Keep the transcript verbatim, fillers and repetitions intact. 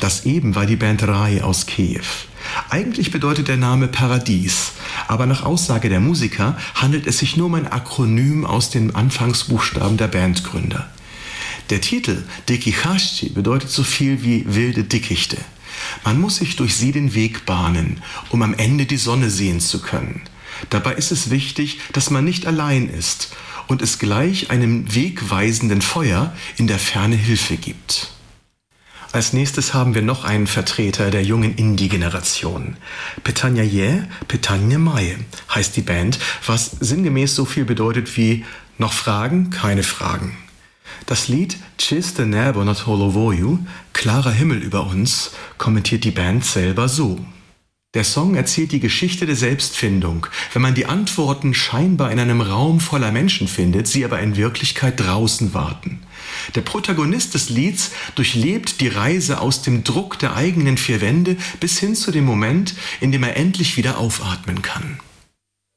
Das eben war die Band Rai aus Kiew. Eigentlich bedeutet der Name Paradies, aber nach Aussage der Musiker handelt es sich nur um ein Akronym aus den Anfangsbuchstaben der Bandgründer. Der Titel Diki Chaszczy bedeutet so viel wie wilde Dickichte. Man muss sich durch sie den Weg bahnen, um am Ende die Sonne sehen zu können. Dabei ist es wichtig, dass man nicht allein ist und es gleich einem wegweisenden Feuer in der Ferne Hilfe gibt. Als nächstes haben wir noch einen Vertreter der jungen Indie-Generation. Pytania je, Pytania maje heißt die Band, was sinngemäß so viel bedeutet wie noch Fragen, keine Fragen. Das Lied Czyste niebo nad Hołowою, klarer Himmel über uns, kommentiert die Band selber so. Der Song erzählt die Geschichte der Selbstfindung, wenn man die Antworten scheinbar in einem Raum voller Menschen findet, sie aber in Wirklichkeit draußen warten. Der Protagonist des Lieds durchlebt die Reise aus dem Druck der eigenen vier Wände bis hin zu dem Moment, in dem er endlich wieder aufatmen kann.